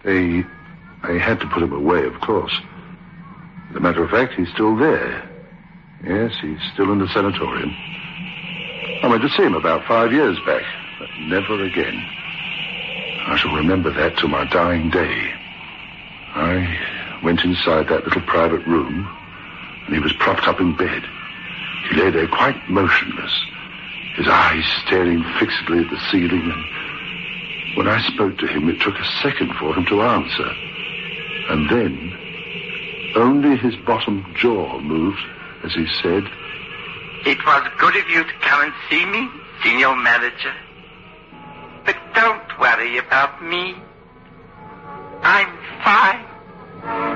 They had to put him away, of course. As a matter of fact, he's still there. Yes, he's still in the sanatorium. I went to see him about 5 years back, but never again. I shall remember that till my dying day. I went inside that little private room, and he was propped up in bed. He lay there quite motionless, his eyes staring fixedly at the ceiling, and when I spoke to him, it took a second for him to answer. And then, only his bottom jaw moved as he said, "It was good of you to come and see me, Senior Manager. But don't worry about me. I'm fine."